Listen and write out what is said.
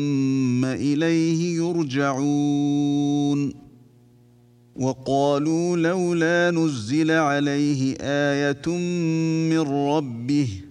ثم إليه يرجعون وقالوا لولا نزل عليه آية من ربه